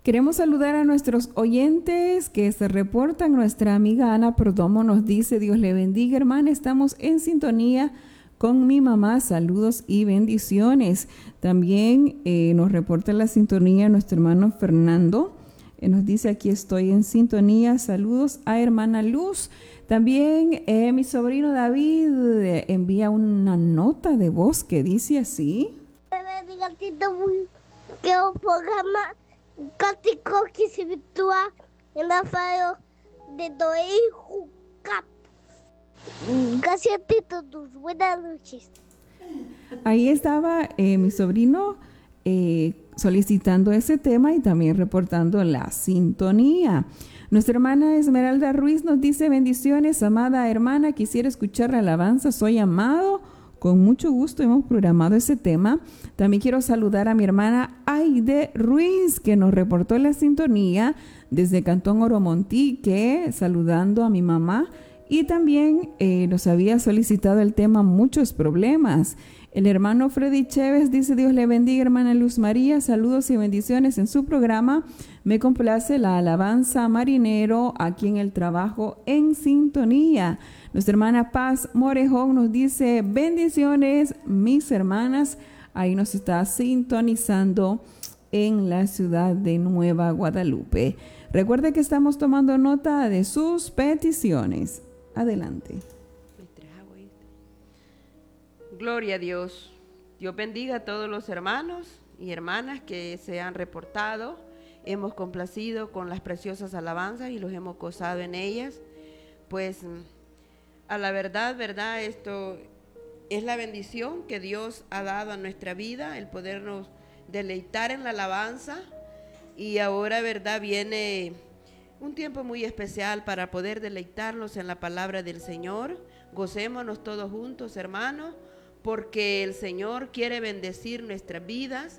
Queremos saludar a nuestros oyentes que se reportan. Nuestra amiga Ana Perdomo nos dice: Dios le bendiga, hermana, estamos en sintonía con mi mamá, saludos y bendiciones. También nos reporta la sintonía nuestro hermano Fernando. Nos dice: aquí estoy en sintonía, saludos a hermana Luz. También mi sobrino David envía una nota de voz que dice así: que o programa Cático que se virtúa en la faro de Doei Jucap. Gracias a todos, buenas noches. Ahí estaba mi sobrino solicitando ese tema y también reportando la sintonía. Nuestra hermana Esmeralda Ruiz nos dice: bendiciones, amada hermana, quisiera escuchar la alabanza Soy Amado. Con mucho gusto hemos programado ese tema. También quiero saludar a mi hermana Aide Ruiz, que nos reportó la sintonía desde Cantón Oromontique, saludando a mi mamá. Y también nos había solicitado el tema Muchos Problemas. El hermano Freddy Chévez dice: Dios le bendiga, hermana Luz María, saludos y bendiciones en su programa. Me complace la alabanza Marinero aquí en el trabajo en sintonía. Nuestra hermana Paz Morejón nos dice: bendiciones, mis hermanas. Ahí nos está sintonizando en la ciudad de Nueva Guadalupe. Recuerde que estamos tomando nota de sus peticiones. Adelante. Gloria a Dios. Dios bendiga a todos los hermanos y hermanas que se han reportado. Hemos complacido con las preciosas alabanzas y los hemos gozado en ellas. Pues a la verdad, esto es la bendición que Dios ha dado a nuestra vida, el podernos deleitar en la alabanza. Y ahora, viene un tiempo muy especial para poder deleitarnos en la palabra del Señor. Gocémonos todos juntos, hermanos, porque el Señor quiere bendecir nuestras vidas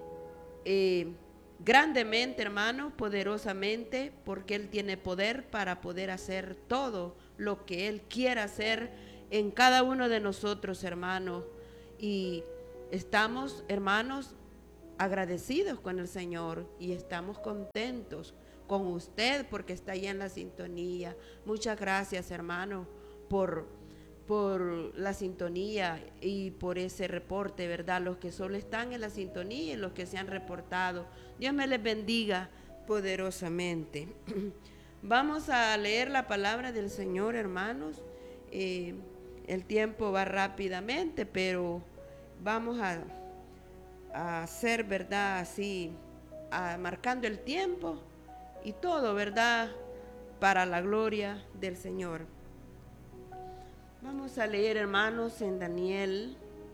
grandemente, hermanos, poderosamente, porque Él tiene poder para poder hacer todo lo que Él quiera hacer en cada uno de nosotros, hermanos. Y estamos, hermanos, agradecidos con el Señor y estamos contentos con usted porque está ahí en la sintonía. Muchas gracias, hermano, por la sintonía y por ese reporte, ¿verdad? Los que solo están en la sintonía y los que se han reportado. Dios me les bendiga poderosamente. Vamos a leer la palabra del Señor, hermanos. El tiempo va rápidamente, pero vamos a hacer, ¿verdad? Así, marcando el tiempo y todo, ¿verdad? Para la gloria del Señor. Vamos a leer, hermanos, en Daniel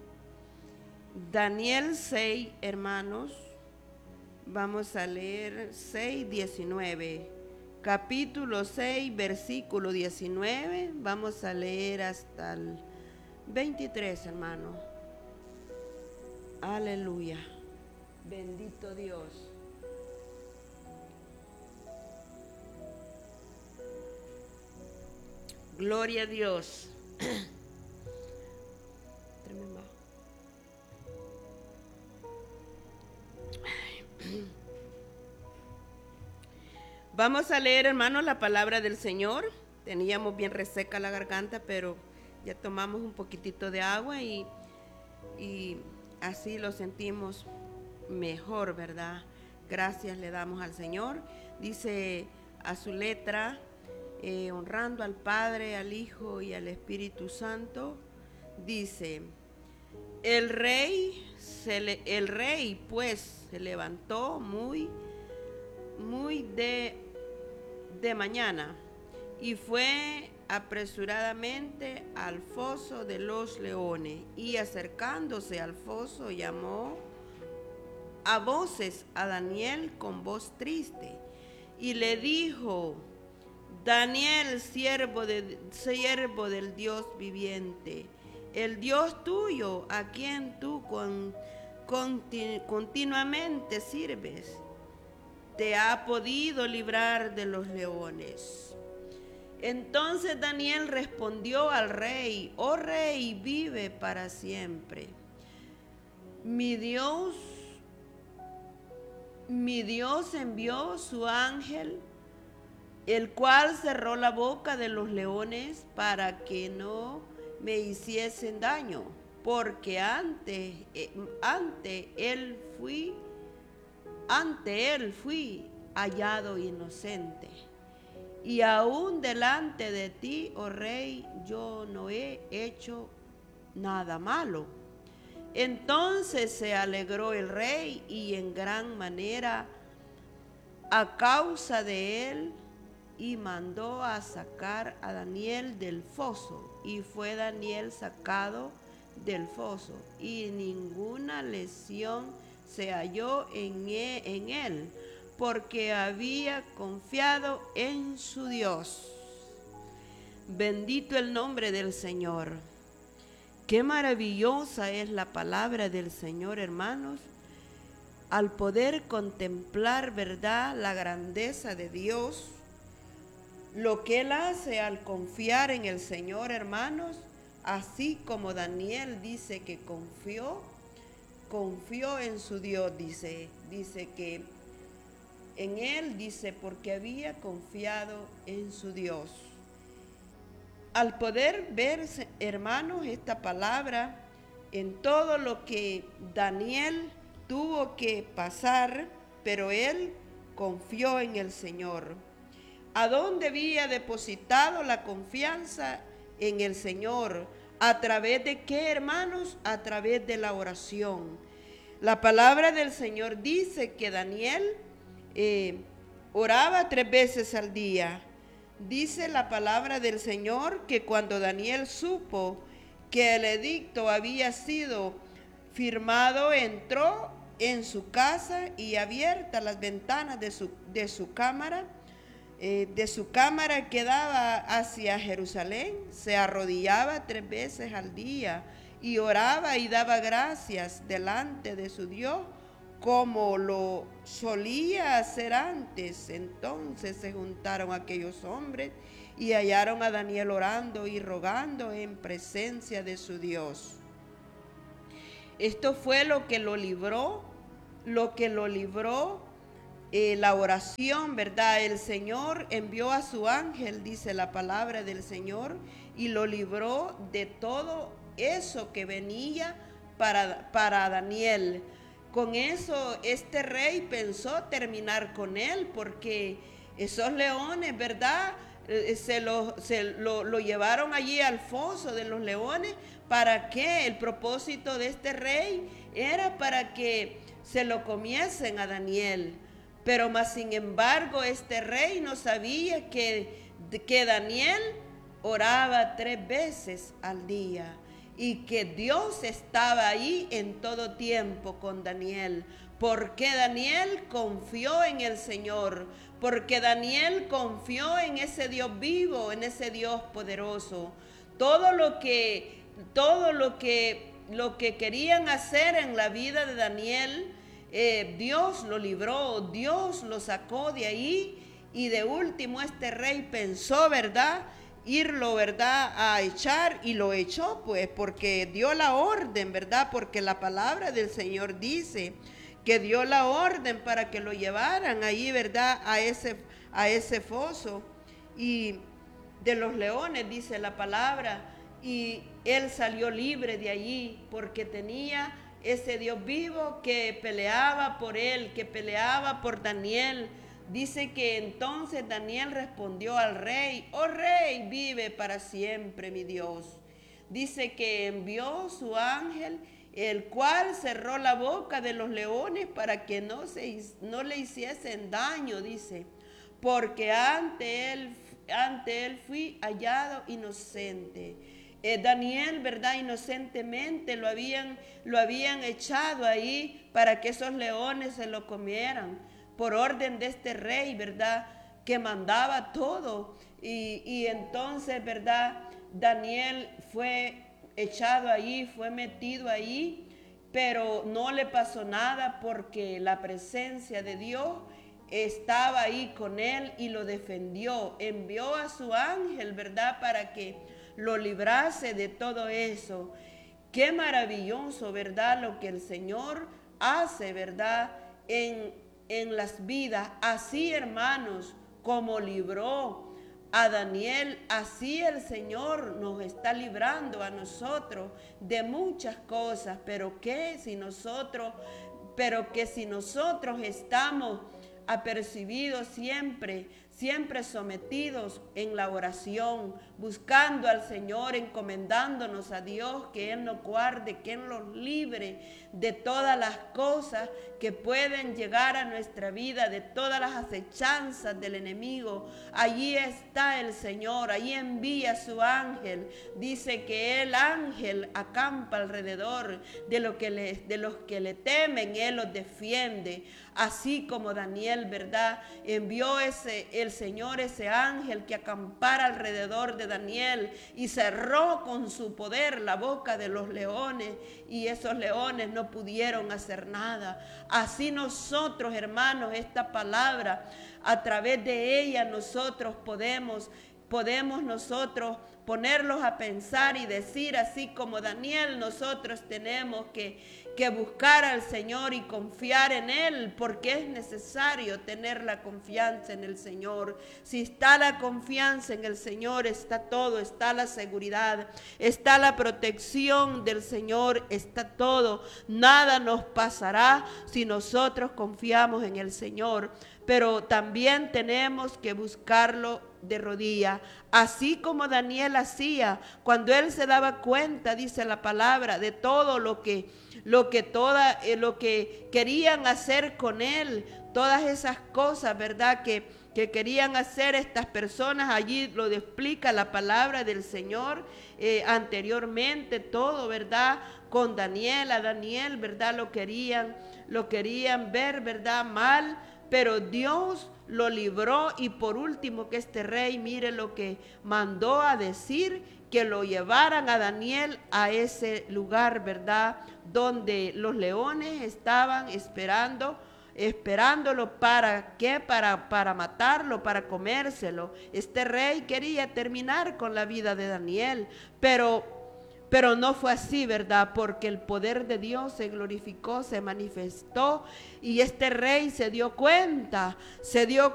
6, hermanos. Vamos a leer 6:19. Capítulo 6, versículo 19. Vamos a leer hasta el 23, hermanos. Aleluya. Bendito Dios. Gloria a Dios. Vamos a leer, hermanos, la palabra del Señor. Teníamos bien reseca la garganta, pero ya tomamos un poquitito de agua y así lo sentimos mejor, ¿verdad? Gracias le damos al Señor. Dice a su letra: honrando al Padre, al Hijo y al Espíritu Santo. Dice: el rey pues se levantó muy de mañana y fue apresuradamente al foso de los leones, y acercándose al foso llamó a voces a Daniel con voz triste y le dijo: Daniel, siervo del Dios viviente, el Dios tuyo, a quien tú continuamente sirves, te ha podido librar de los leones. Entonces Daniel respondió al rey: oh rey, vive para siempre. Mi Dios mi Dios envió su ángel, el cual cerró la boca de los leones para que no me hiciesen daño, porque ante él fui hallado inocente. Y aún delante de ti, oh rey, yo no he hecho nada malo. Entonces se alegró el rey y en gran manera a causa de él, y mandó a sacar a Daniel del foso. Y fue Daniel sacado del foso, y ninguna lesión se halló en él, porque había confiado en su Dios. Bendito el nombre del Señor. Qué maravillosa es la palabra del Señor, hermanos, al poder contemplar, ¿verdad?, la grandeza de Dios, lo que Él hace al confiar en el Señor, hermanos, así como Daniel dice que confió en su Dios, dice que en Él, dice, porque había confiado en su Dios. Al poder ver, hermanos, esta palabra en todo lo que Daniel tuvo que pasar, pero él confió en el Señor. ¿A dónde había depositado la confianza? En el Señor. ¿A través de qué, hermanos? A través de la oración. La palabra del Señor dice que Daniel oraba 3 veces al día. Dice la palabra del Señor que cuando Daniel supo que el edicto había sido firmado, entró en su casa y abiertas las ventanas de su cámara que daba hacia Jerusalén, se arrodillaba 3 veces al día y oraba y daba gracias delante de su Dios, como lo solía hacer antes. Entonces se juntaron aquellos hombres y hallaron a Daniel orando y rogando en presencia de su Dios. Esto fue lo que lo libró, la oración, ¿verdad? El Señor envió a su ángel, dice la palabra del Señor, y lo libró de todo eso que venía para Daniel. Con eso este rey pensó terminar con él, porque esos leones, ¿verdad?, lo llevaron allí al foso de los leones. ¿Para qué? El propósito de este rey era para que se lo comiesen a Daniel. Pero más sin embargo este rey no sabía que Daniel oraba 3 veces al día y que Dios estaba ahí en todo tiempo con Daniel, porque Daniel confió en el Señor, porque Daniel confió en ese Dios vivo, en ese Dios poderoso. Todo lo que querían hacer en la vida de Daniel, Dios lo libró, Dios lo sacó de ahí, y de último este rey pensó, ¿verdad?, irlo, ¿verdad?, a echar, y lo echó, pues, porque dio la orden, ¿verdad?, porque la palabra del Señor dice que dio la orden para que lo llevaran ahí, ¿verdad?, a ese foso y de los leones, dice la palabra, y él salió libre de allí porque tenía ese Dios vivo que peleaba por él, que peleaba por Daniel. Dice que entonces Daniel respondió al rey: oh rey, vive para siempre mi Dios. Dice que envió su ángel, el cual cerró la boca de los leones para que no le hiciesen daño, dice, porque ante él fui hallado inocente. Daniel, ¿verdad?, inocentemente lo habían echado ahí para que esos leones se lo comieran, por orden de este rey, ¿verdad?, que mandaba todo. Y entonces, ¿verdad?, Daniel fue echado ahí, fue metido ahí, pero no le pasó nada porque la presencia de Dios estaba ahí con él y lo defendió. Envió a su ángel, ¿verdad?, para que lo librase de todo eso. Qué maravilloso, ¿verdad?, lo que el Señor hace, ¿verdad?, en en las vidas, así hermanos, como libró a Daniel, así el Señor nos está librando a nosotros de muchas cosas, pero que si nosotros estamos apercibidos siempre sometidos en la oración, buscando al Señor, encomendándonos a Dios, que Él nos guarde, que Él nos libre de todas las cosas que pueden llegar a nuestra vida, de todas las acechanzas del enemigo. Allí está el Señor, allí envía su ángel. Dice que el ángel acampa alrededor de los que le temen, Él los defiende. Así como Daniel, ¿verdad? Envió el Señor ese ángel que acampara alrededor de Daniel y cerró con su poder la boca de los leones, y esos leones no pudieron hacer nada. Así nosotros, hermanos, esta palabra, a través de ella nosotros podemos nosotros ponerlos a pensar y decir, así como Daniel, nosotros tenemos que buscar al Señor y confiar en Él, porque es necesario tener la confianza en el Señor. Si está la confianza en el Señor, está todo, está la seguridad, está la protección del Señor, está todo. Nada nos pasará si nosotros confiamos en el Señor, pero también tenemos que buscarlo de rodillas, así como Daniel hacía cuando él se daba cuenta, dice la palabra, de todo lo que querían hacer con él, todas esas cosas, ¿verdad?, que querían hacer estas personas. Allí lo explica la palabra del Señor anteriormente, todo, ¿verdad?, con Daniel. A Daniel, ¿verdad?, lo querían ver, ¿verdad?, mal, pero Dios lo libró. Y por último, que este rey, mire lo que mandó a decir, que lo llevaran a Daniel a ese lugar, ¿verdad?, donde los leones estaban esperándolo. ¿Para qué? Para matarlo, para comérselo. Este rey quería terminar con la vida de Daniel, pero no fue así, ¿verdad? Porque el poder de Dios se glorificó, se manifestó, y este rey se dio cuenta